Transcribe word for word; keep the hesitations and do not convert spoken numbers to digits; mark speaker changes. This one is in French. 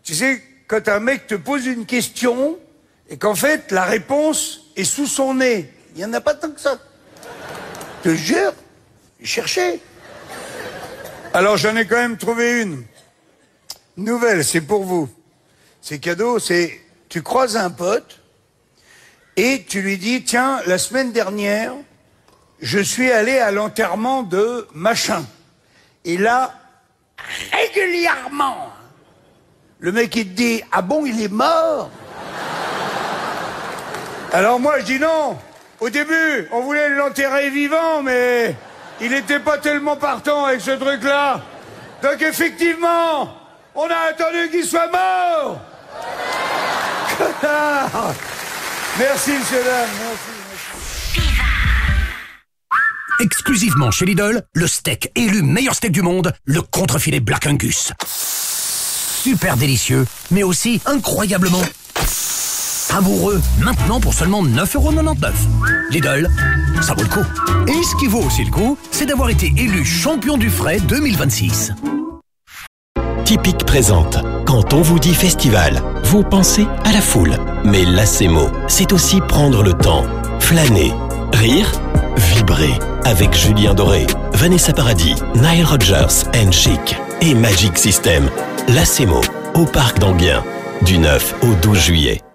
Speaker 1: Tu sais, quand un mec te pose une question et qu'en fait, la réponse est sous son nez. Il n'y en a pas tant que ça. Je te jure, cherchez. Alors, j'en ai quand même trouvé une. Nouvelle, c'est pour vous. C'est cadeau, c'est... Tu croises un pote et tu lui dis, tiens, la semaine dernière, je suis allé à l'enterrement de machin. Et là, régulièrement, le mec, il te dit, ah bon, il est mort? Alors moi, je dis non. Au début, on voulait l'enterrer vivant, mais il n'était pas tellement partant avec ce truc-là. Donc effectivement, on a attendu qu'il soit mort. Connard. Merci, monsieur dame. Merci, merci.
Speaker 2: Exclusivement chez Lidl, le steak élu meilleur steak du monde, le contrefilet Black Angus. Super délicieux, mais aussi incroyablement savoureux. Maintenant pour seulement neuf euros quatre-vingt-dix-neuf. Lidl, ça vaut le coup. Et ce qui vaut aussi le coup, c'est d'avoir été élu champion du frais deux mille vingt-six.
Speaker 3: Typique présente. Quand on vous dit festival, vous pensez à la foule. Mais Lacemo, c'est aussi prendre le temps, flâner, rire, vibrer. Avec Julien Doré, Vanessa Paradis, Nile Rodgers and Chic et Magic System. Lacemo, au Parc d'Enghien, du neuf au douze juillet.